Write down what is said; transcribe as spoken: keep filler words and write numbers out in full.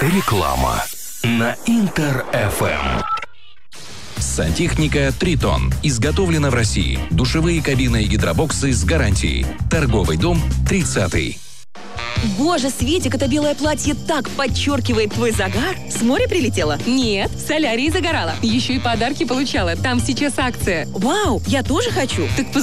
Реклама на Интер эф эм. Сантехника «Тритон». Изготовлена в России. Душевые кабины и гидробоксы с гарантией. Торговый дом тридцатый. Боже, Светик, это белое платье так подчеркивает твой загар. С моря прилетела? Нет, в солярии загорала. Еще и подарки получала. Там сейчас акция. Вау, я тоже хочу. Так